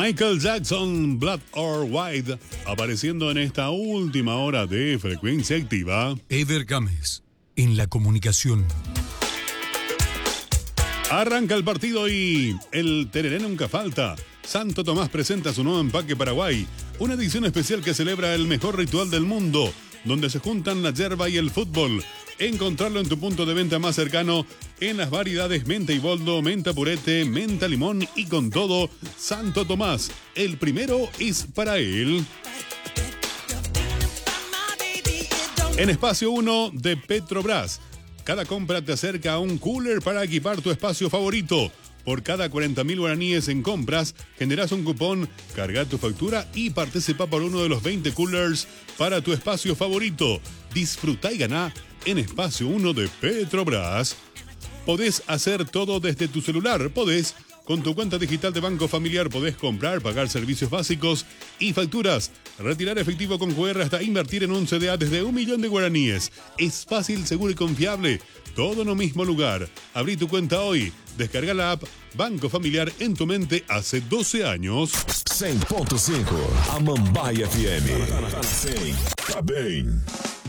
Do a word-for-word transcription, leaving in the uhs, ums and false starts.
Michael Jackson, Black or White, apareciendo en esta última hora de Frecuencia Activa. Eder Gámez, en la comunicación. Arranca el partido y el tereré nunca falta. Santo Tomás presenta su nuevo empaque Paraguay, una edición especial que celebra el mejor ritual del mundo, donde se juntan la yerba y el fútbol. Encontrarlo en tu punto de venta más cercano en las variedades menta y boldo, menta purete, menta limón y con todo. Santo Tomás, el primero es para él. En Espacio uno de Petrobras, cada compra te acerca a un cooler para equipar tu espacio favorito. Por cada cuarenta mil guaraníes en compras, generas un cupón, carga tu factura y participa por uno de los veinte coolers para tu espacio favorito. Disfruta y ganá en Espacio uno de Petrobras. Podés hacer todo desde tu celular. Podés, con tu cuenta digital de Banco Familiar, podés comprar, pagar servicios básicos y facturas, retirar efectivo con Q R hasta invertir en un C D A desde un millón de guaraníes. Es fácil, seguro y confiable. Todo en un mismo lugar. Abrí tu cuenta hoy. Descarga la app Banco Familiar en tu mente hace doce años. cem ponto cinco, a Mambaia F M. cem, tá bem.